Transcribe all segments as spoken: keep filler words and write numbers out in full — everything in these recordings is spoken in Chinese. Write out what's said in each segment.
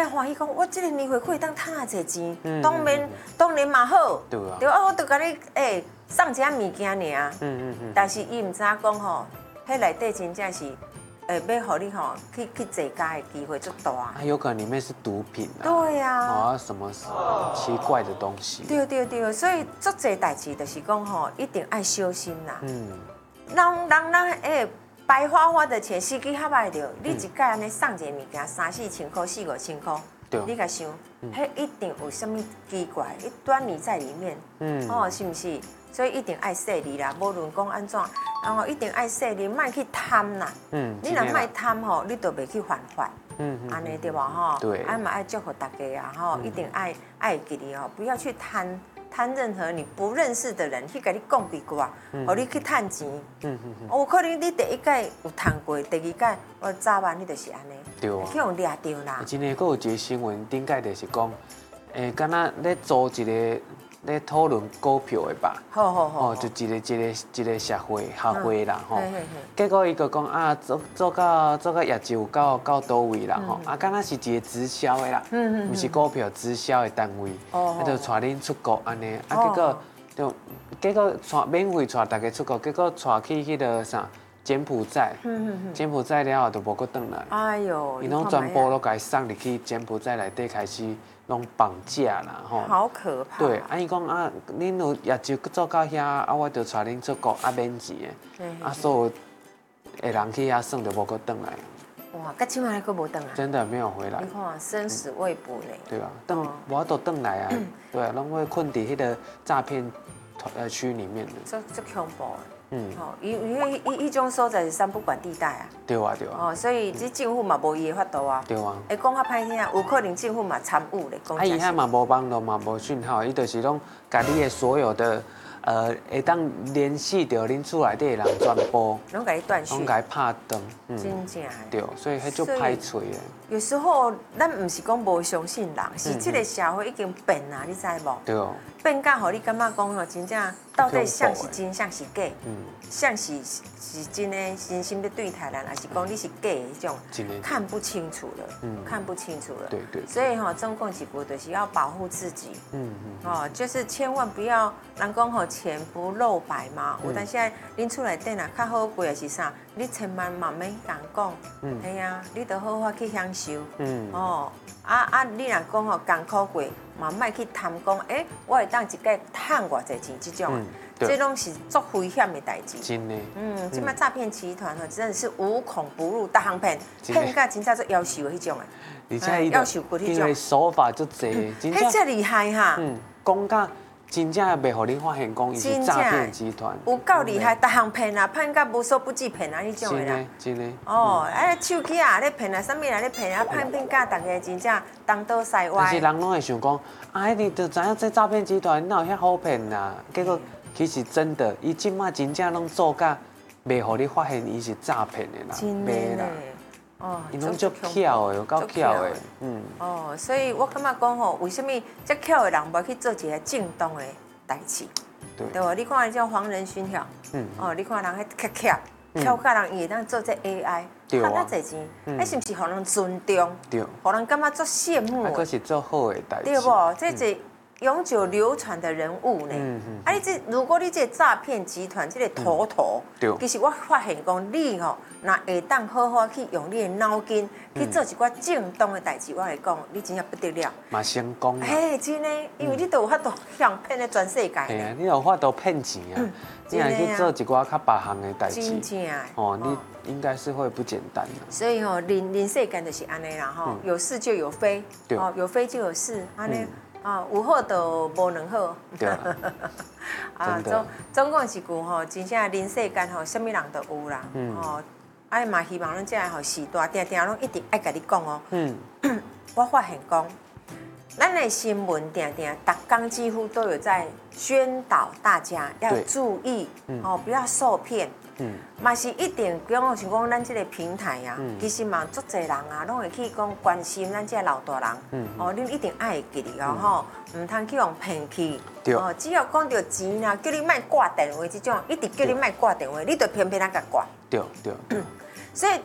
然欢喜讲，我这个年会可以当赚啊侪钱，当然当然嘛好， 对啊， 对啊，我就甲你诶送一下物件尔， 嗯嗯嗯， 但是伊唔知影讲吼，迄内底真正是。诶，要互你吼去去坐家的机会就大。 啊，有可能里面是毒品啊。 对呀、啊。 啊，什么奇怪的东西。 对对对，所以做这代志就是讲吼，一定爱小心啦。嗯。人人人诶，白花花的钱，司机较歹着，你一届安尼送一个物件三四千块、四五千块，你甲想，迄一定有啥物奇怪，一端倪在里面。嗯。哦，是不是？所以一定爱细腻啦，无论讲安怎，然后一定爱细腻，莫去贪啦。嗯。你若莫贪吼，你就袂去犯法。嗯嗯。安尼对吧？吼。对。爱嘛爱祝福大家啊！吼，一定爱爱记哩哦，不要去贪贪任何你不认识的人去甲你讲几句话，互你去趁钱。嗯嗯嗯。有可能你第一届有趁过，第二届我早晚你就是安尼。对啊。去用掠到啦。 真诶，佫有一个新闻，顶届就是讲，诶，敢若咧租一个。咧讨论股票的吧， 好好好， 哦，就一个一个一个社会学会啦，吼。结果伊就讲啊，做做到做到业绩有到到倒位啦，吼。啊，敢若是一个直销的啦，毋是股票直销的单位，啊，就带恁出国安尼，啊，结果就结果带免费带大家出国，结果带去迄个啥柬埔寨，柬埔寨了后就无搁转来。哎呦，伊拢全部都甲伊送入去柬埔寨内底开始。拢绑架啦，吼！ 好可怕。 对，啊，伊讲啊，恁有业绩做到遐，啊，我就带恁出国啊，免钱的，啊，所有的人去遐算就无搁转来。 哇，到今还搁无转来？ 真的没有回来。 你看，生死未卜呢。 对啊，转无都转来啊，对啊，拢会困伫迄个诈骗呃区里面的。 这这恐怖的。嗯，哦，因因为伊伊种所在是三不管地带啊。 对啊，对啊。 哦，所以这政府嘛无伊的法度啊。 对啊。 会讲较歹听，有可能政府嘛参与咧。 啊，伊遐嘛无网络嘛无讯号，伊就是拢家己的所有的呃会当联系到恁厝内底的人全部。 拢甲伊断讯。 拢甲伊拍断。 真正。 对，所以迄就歹找的。 有时候咱毋是讲无相信人，是这个社会已经变啊，你知无？ 对哦。 变甲互你感觉讲吼，真正到底像是真，像是假？嗯。像是是真的真心的对待人，还是讲你是假的迄种？看不清楚了，嗯，看不清楚了。 对对。 所以吼，中共几国就是要保护自己。嗯嗯。哦，就是千万不要，人讲吼钱不露白嘛。有但现在恁厝内底啊，较好贵还是啥？你千万嘛免讲讲。嗯。系啊，你得好好去享受。嗯。哦，啊啊，你若讲吼艰苦过，嘛莫去贪讲，诶，我会当一个趁偌济钱这种。这拢是足危险的代志。 真的。 嗯，即摆诈骗集团呢，真的是无孔不入，大行骗，骗甲真正做夭寿的迄种的。而且夭寿过迄种。因为手法足济， 真正。迄遮厉害哈。 嗯，讲甲真正袂互你发现讲伊是诈骗集团。 有够厉害，大行骗啊，骗甲无所不至骗啊，迄种的啦。 真的，真的。 哦，哎，手机啊，咧骗啊，啥物啊，咧骗啊，骗骗甲大家真正东倒西歪。 但是人拢会想讲，啊，你就知影这诈骗集团哪有遐好骗啦？结果。其实真的，伊即马真正拢做甲，袂互你发现伊是诈骗的啦， 袂啦。哦， 伊拢足巧的，有够巧的，嗯。 哦，所以我感觉讲吼，为什么遮巧的人无去做一个正当的代志？对，对无？你看叫黄仁勋晓，嗯，哦，你看人迄较巧，巧甲人伊会当做这 A I， 赚遐侪钱，迄是毋是互人尊重？对，互人感觉足羡慕。 啊，佫是做好的代志。 对无？这是。永久流传的人物呢？嗯嗯。啊，你这如果你这诈骗集团这个头头，其实我发现讲你吼，那会当好好去用你的脑筋去做一寡正当的代志，我来讲，你真正不得了。 嘛成功。 嘿，真的，因为你都有法度向骗咧全世界。 嘿啊，你有法度骗钱啊！你若去做一寡较别项的代志， 真正哦，你应该是会不简单的。 所以吼，人人世间就是安尼啦吼，有是就有非，哦，有非就有是，安尼。啊，有好就无两好。 对啊。 啊，总总共是句吼，真正人世间吼，什么人都有啦。嗯。哦，啊嘛希望咱这个吼时代，定定拢一定爱甲你讲哦。嗯。我发现讲，咱的新闻定定，逐工几乎都有在宣导大家要注意，哦，不要受骗。嗯，嘛是一定讲像讲咱这个平台啊，嗯、其实嘛足侪人啊，拢会去讲关心咱这个老大人。嗯、哦，恁一定爱记哩哦吼，唔通去用骗去。哦，只要讲到钱啦，叫你莫挂电话这种，一直叫你莫挂电话，你就偏偏啊甲挂。 对对。 所以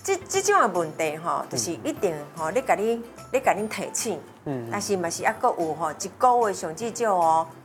这这种的问题吼，就是一定吼，你甲你你甲你提醒，嗯，但是嘛是还佫有吼，一个月上至少哦。